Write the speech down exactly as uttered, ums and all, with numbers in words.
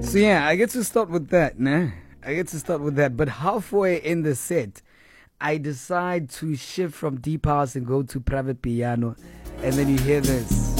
So yeah, I get to start with that, nah? I get to start with that. But halfway in the set, I decide to shift from deep house and go to private piano, and then you hear this.